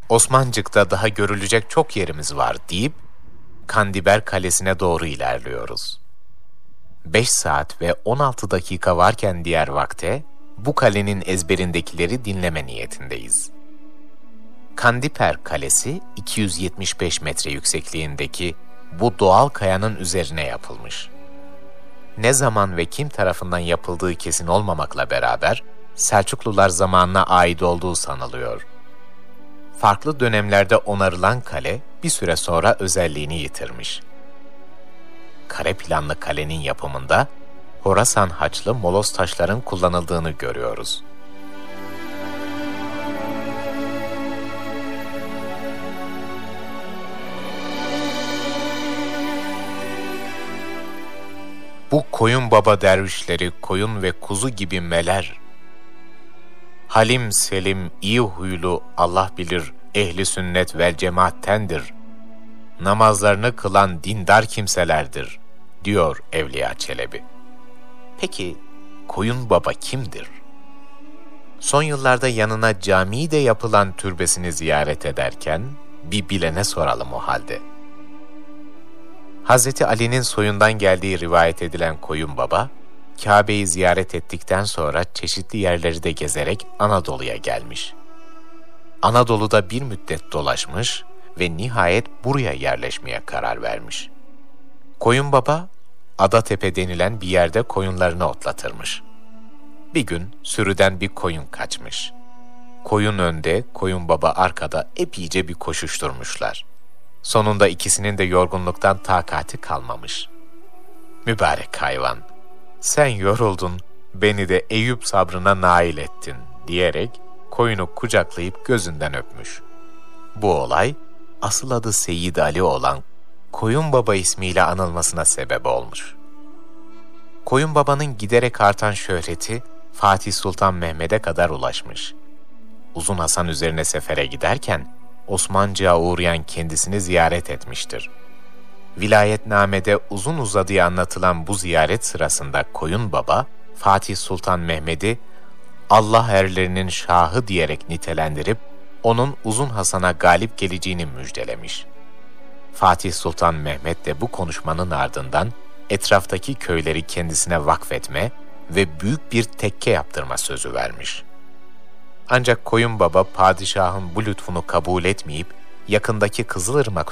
Osmancık'ta daha görülecek çok yerimiz var deyip Kandiber Kalesi'ne doğru ilerliyoruz. 5 saat ve 16 dakika varken diğer vakte bu kalenin ezberindekileri dinleme niyetindeyiz. Kandiper Kalesi 275 metre yüksekliğindeki bu doğal kayanın üzerine yapılmış. Ne zaman ve kim tarafından yapıldığı kesin olmamakla beraber Selçuklular zamanına ait olduğu sanılıyor. Farklı dönemlerde onarılan kale bir süre sonra özelliğini yitirmiş. Kare planlı kalenin yapımında Horasan haçlı moloz taşların kullanıldığını görüyoruz. Bu koyun baba dervişleri koyun ve kuzu gibi meler. Halim selim iyi huylu Allah bilir ehli sünnet vel cemaattendir. Namazlarını kılan dindar kimselerdir, diyor Evliya Çelebi. Peki koyun baba kimdir? Son yıllarda yanına cami de yapılan türbesini ziyaret ederken bir bilene soralım o halde. Hz. Ali'nin soyundan geldiği rivayet edilen koyun baba, Kabe'yi ziyaret ettikten sonra çeşitli yerleri de gezerek Anadolu'ya gelmiş. Anadolu'da bir müddet dolaşmış ve nihayet buraya yerleşmeye karar vermiş. Koyun baba, Adatepe denilen bir yerde koyunlarını otlatırmış. Bir gün sürüden bir koyun kaçmış. Koyun önde, koyun baba arkada epeyce bir koşuşturmuşlar. Sonunda ikisinin de yorgunluktan takati kalmamış. Mübarek hayvan, sen yoruldun, beni de Eyüp sabrına nail ettin diyerek koyunu kucaklayıp gözünden öpmüş. Bu olay, asıl adı Seyyid Ali olan Koyun Baba ismiyle anılmasına sebep olmuş. Koyun Baba'nın giderek artan şöhreti Fatih Sultan Mehmet'e kadar ulaşmış. Uzun Hasan üzerine sefere giderken Osmancık'a uğrayan kendisini ziyaret etmiştir. Vilayetnamede uzun uzadıya anlatılan bu ziyaret sırasında Koyun Baba, Fatih Sultan Mehmet'i Allah erlerinin şahı diyerek nitelendirip onun Uzun Hasan'a galip geleceğini müjdelemiş. Fatih Sultan Mehmet de bu konuşmanın ardından etraftaki köyleri kendisine vakfetme ve büyük bir tekke yaptırma sözü vermiş. Ancak Koyun Baba padişahın bu lütfunu kabul etmeyip yakındaki Kızılırmak